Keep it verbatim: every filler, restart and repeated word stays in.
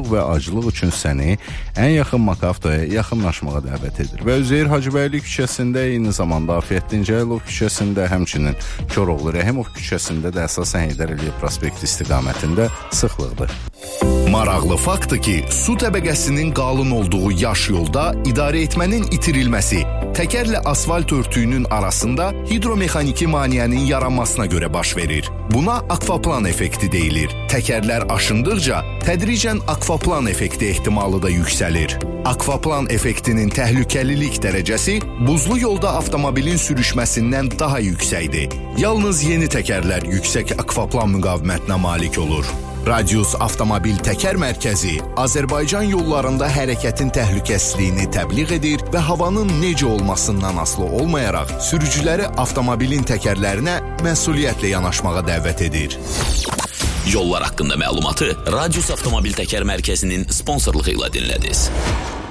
yorğunluq və acılıq üçün səni ən yaxın Makaftoya yaxınlaşmağa dəvət edir. Və Üzeyir Hacıbəyli küçəsində, eyni zamanda Afiyət Dincəylov küçəsində, həmçinin Koroğlu Rəhimov küçəsində də əsasən Heydər Əliyev prospekti istiqamətində sıxlıqdır. Maraqlı faktdır ki, su təbəqəsinin qalın olduğu yaş yolda idarə etmənin itirilməsi təkərlə asfalt örtüyünün arasında hidromexaniki maneənin yaranmasına görə baş verir. Buna akvaplan effekti deyilir. Təkərlər aşındıqca tədricən akvaplan effekti ehtimalı da yüksəlir. Akvaplan effektinin təhlükəlilik dərəcəsi buzlu yolda avtomobilin sürüşməsindən daha yüksəkdir. Yalnız yeni təkərlər yüksək akvaplan müqavimətinə malik olur. Radius Avtomobil Təkər Mərkəzi Azərbaycan yollarında hərəkətin təhlükəsizliyini təbliğ edir və havanın necə olmasından asılı olmayaraq sürücüləri avtomobilin təkərlərinə məsuliyyətlə yanaşmağa dəvət edir. Yollar haqqında məlumatı Radius Avtomobil Təkər Mərkəzinin sponsorluğu ilə dinlədiniz.